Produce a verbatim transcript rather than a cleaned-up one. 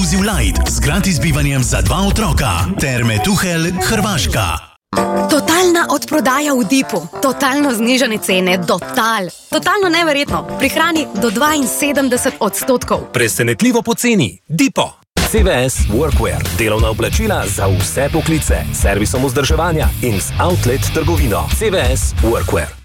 Inclusive Light z gratis bivanjem za dva otroka. Terme Tuhelj, Hrvaška. Totalna odprodaja v Dipu. Totalno znižane cene. Total. Totalno neverjetno. Prihrani do dvainsedemdeset odstotkov. Presenetljivo poceni. Dipo. C V S Workwear. Delovna oblačila za vse poklice. Servisom vzdrževanja in z outlet trgovino. C V S Workwear.